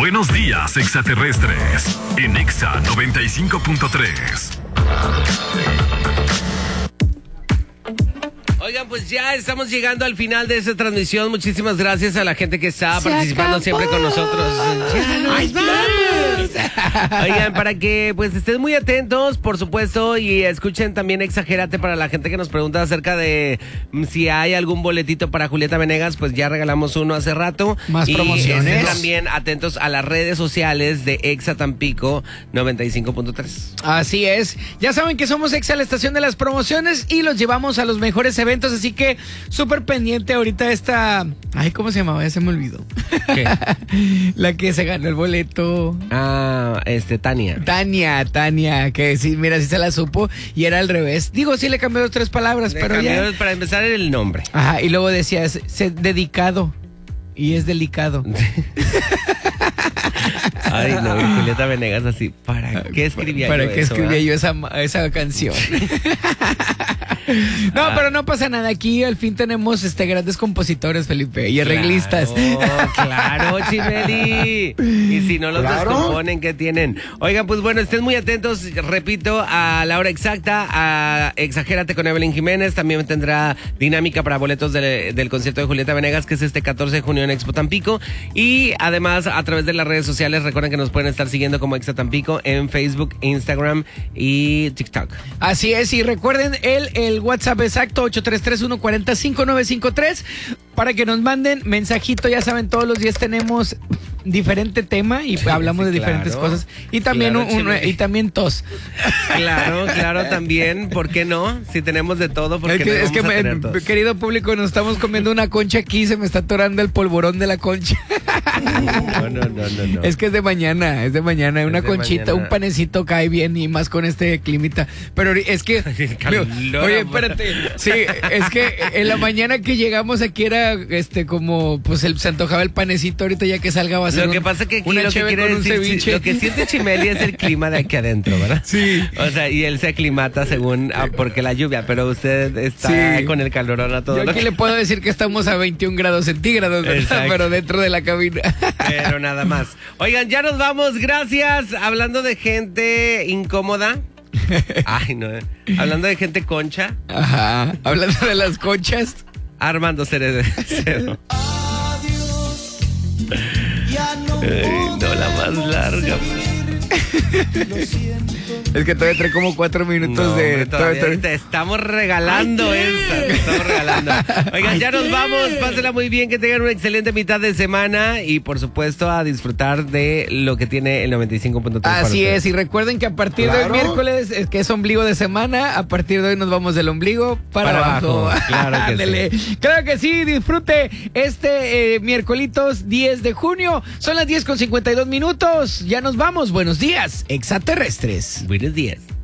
Buenos días, extraterrestres. En Exa 95.3. Oigan, pues ya estamos llegando al final de esta transmisión. Muchísimas gracias a la gente que está participando siempre con nosotros. ¡Ay, vamos! Oigan, para que pues estén muy atentos, por supuesto, y escuchen también Exagérate para la gente que nos pregunta acerca de si hay algún boletito para Julieta Venegas, pues ya regalamos uno hace rato. Más promociones. Estén también atentos a las redes sociales de Exa Tampico 95.3. Así es. Ya saben que somos Exa, la estación de las promociones, y los llevamos a los mejores eventos, así que súper pendiente ahorita esta... Ay, ¿cómo se llamaba? Ya se me olvidó. ¿Qué? La que se ganó el boleto. Tania. Tania, que sí, mira, sí se la supo y era al revés. Digo, sí le cambió 2 o 3 palabras, pero ya... Para empezar el nombre. Ajá, y luego decía, dedicado, y es delicado. Ay, no, y Julieta Venegas así, ¿para qué escribía ¿Para yo qué eso? escribía yo esa canción? No, pero no pasa nada. Aquí al fin tenemos grandes compositores, Felipe, y arreglistas. Claro, Chimeli. Y si no los descomponen, ¿qué tienen? Oigan, pues bueno, estén muy atentos, repito, a la hora exacta, a Exagérate con Evelyn Jiménez. También tendrá dinámica para boletos del concierto de Julieta Venegas, que es este 14 de junio en Expo Tampico. Y además, a través de las redes sociales, recuerden que nos pueden estar siguiendo como Exa Tampico en Facebook, Instagram y TikTok. Así es, y recuerden el WhatsApp exacto, 833-140-5953, para que nos manden mensajito. Ya saben, todos los días tenemos diferente tema y hablamos de diferentes cosas. Y también y también tos. Claro, también. ¿Por qué no? Si tenemos de todo, ¿por qué no? Querido público, nos estamos comiendo una concha aquí, se me está atorando el polvorón de la concha. No. Es que es de mañana, una conchita, un panecito cae bien, y más con este climita. Pero es que oye, espérate. Sí, es que en la mañana que llegamos aquí era como pues se antojaba el panecito. Ahorita ya que salga va a ser lo que pasa es que aquí una lo que cheve quiere con un decir, ceviche. lo que siente Chimeli es el clima de aquí adentro, ¿verdad? Sí. O sea, y él se aclimata según porque la lluvia, pero usted está con el calorón a todo. Yo aquí le puedo decir que estamos a 21 grados centígrados, ¿verdad? Pero dentro de la cabina. Pero nada más. Oigan, ya nos vamos, gracias. Hablando de gente incómoda. Ay, no. Hablando de gente concha. Ajá. Hablando de las conchas. Armando Cerezo. No, la más larga. Es que todavía trae como 4 minutos todavía te estamos regalando esta. Te estamos regalando. Oigan, ya nos vamos. Pásenla muy bien, que tengan una excelente mitad de semana y por supuesto a disfrutar de lo que tiene el 95.3. Así es, y recuerden que a partir de hoy miércoles, que es ombligo de semana, a partir de hoy nos vamos del ombligo para abajo. Claro que sí. Claro que sí, disfrute este miércolitos 10 de junio. Son las 10:52. Ya nos vamos. Buenos días, extraterrestres. Buenos días.